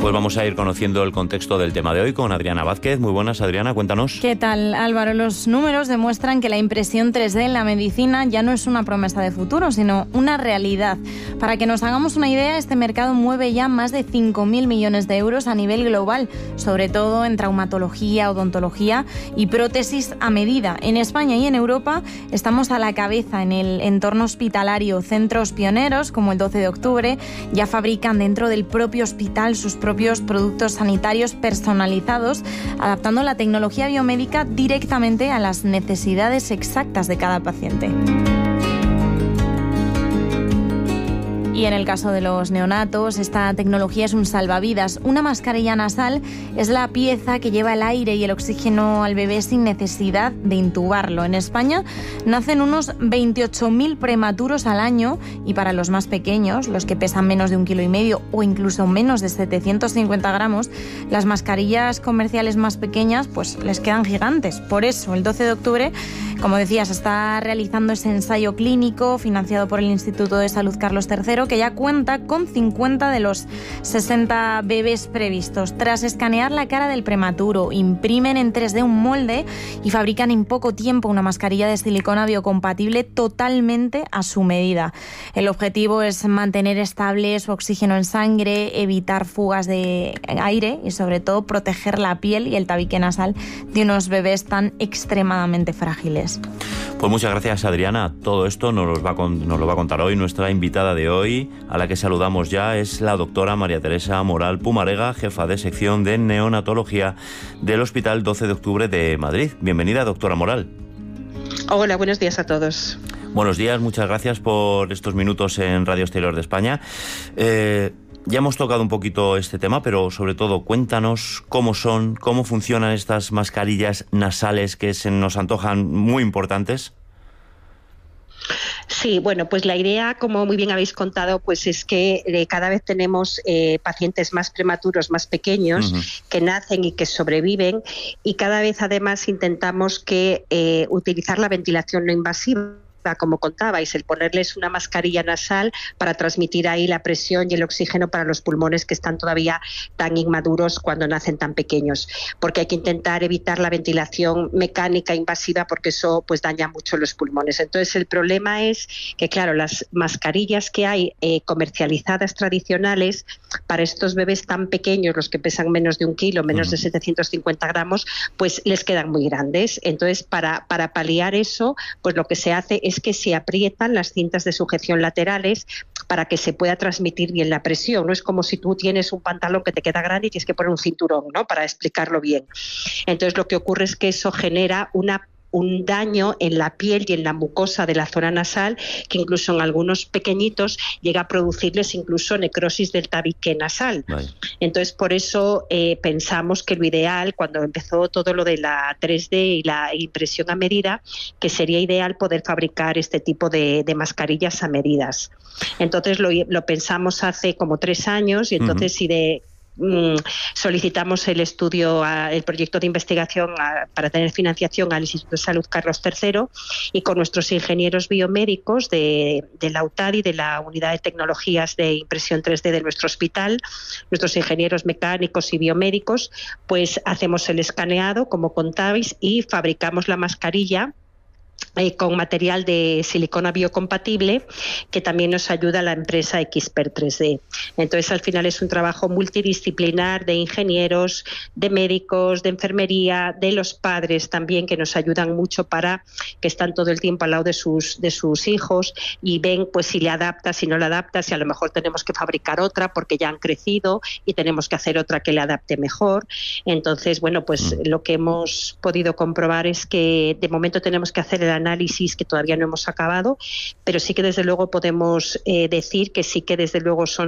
Pues vamos a ir conociendo el contexto del tema de hoy con Adriana Vázquez. Muy buenas, Adriana, cuéntanos. ¿Qué tal, Álvaro? Los números demuestran que la impresión 3D en la medicina ya no es una promesa de futuro, sino una realidad. Para que nos hagamos una idea, este mercado mueve ya más de 5.000 millones de euros a nivel global, sobre todo en traumatología, odontología y prótesis a medida. En España y en Europa estamos a la cabeza en el entorno hospitalario. Centros pioneros, como el 12 de octubre, ya fabrican dentro del propio hospital sus propios productos sanitarios personalizados, adaptando la tecnología biomédica directamente a las necesidades exactas de cada paciente. Y en el caso de los neonatos, esta tecnología es un salvavidas. Una mascarilla nasal es la pieza que lleva el aire y el oxígeno al bebé sin necesidad de intubarlo. En España nacen unos 28.000 prematuros al año y para los más pequeños, los que pesan menos de 1,5 kg o incluso menos de 750 gramos, las mascarillas comerciales más pequeñas pues les quedan gigantes. Por eso, el 12 de octubre, como decías, está realizando ese ensayo clínico financiado por el Instituto de Salud Carlos III, que ya cuenta con 50 de los 60 bebés previstos. Tras escanear la cara del prematuro, imprimen en 3D un molde y fabrican en poco tiempo una mascarilla de silicona biocompatible totalmente a su medida. El objetivo es mantener estable su oxígeno en sangre, evitar fugas de aire y sobre todo proteger la piel y el tabique nasal de unos bebés tan extremadamente frágiles. Pues muchas gracias, Adriana. Todo esto nos lo va a contar hoy nuestra invitada de hoy, a la que saludamos ya. Es la doctora María Teresa Moral Pumarega, jefa de sección de neonatología del Hospital 12 de Octubre de Madrid. Bienvenida, doctora Moral. Hola, buenos días a todos. Buenos días, muchas gracias por estos minutos en Radio Exterior de España. Ya hemos tocado un poquito este tema, pero sobre todo cuéntanos cómo funcionan estas mascarillas nasales que se nos antojan muy importantes. Sí, bueno, pues la idea, como muy bien habéis contado, pues es que cada vez tenemos pacientes más prematuros, más pequeños, que nacen y que sobreviven, y cada vez además intentamos que utilizar la ventilación no invasiva, como contabais, el ponerles una mascarilla nasal para transmitir ahí la presión y el oxígeno para los pulmones que están todavía tan inmaduros cuando nacen tan pequeños, porque hay que intentar evitar la ventilación mecánica invasiva porque eso pues daña mucho los pulmones. Entonces el problema es que claro, las mascarillas que hay comercializadas tradicionales para estos bebés tan pequeños, los que pesan menos de 1 kilo, menos de 750 gramos, pues les quedan muy grandes. Entonces para paliar eso, pues lo que se hace es que se aprietan las cintas de sujeción laterales para que se pueda transmitir bien la presión. No es como si tú tienes un pantalón que te queda grande y tienes que poner un cinturón, ¿no?, para explicarlo bien. Entonces lo que ocurre es que eso genera un daño en la piel y en la mucosa de la zona nasal, que incluso en algunos pequeñiñitos llega a producirles incluso necrosis del tabique nasal. Vale. Entonces, por eso pensamos que lo ideal, cuando empezó todo lo de la 3D y la impresión a medida, que sería ideal poder fabricar este tipo de mascarillas a medidas. Entonces, lo pensamos hace como 3 años y entonces solicitamos el proyecto de investigación para tener financiación al Instituto de Salud Carlos III, y con nuestros ingenieros biomédicos de la UTAD y de la Unidad de Tecnologías de Impresión 3D de nuestro hospital, nuestros ingenieros mecánicos y biomédicos, pues hacemos el escaneado, como contabais, y fabricamos la mascarilla con material de silicona biocompatible, que también nos ayuda la empresa Expert 3D. Entonces, al final es un trabajo multidisciplinar de ingenieros, de médicos, de enfermería, de los padres también, que nos ayudan mucho para que están todo el tiempo al lado de sus hijos y ven pues si le adapta, si no le adapta, si a lo mejor tenemos que fabricar otra porque ya han crecido y tenemos que hacer otra que le adapte mejor. Entonces, bueno, pues lo que hemos podido comprobar es que de momento tenemos que hacer el análisis, que todavía no hemos acabado, pero sí que desde luego podemos decir que sí que desde luego son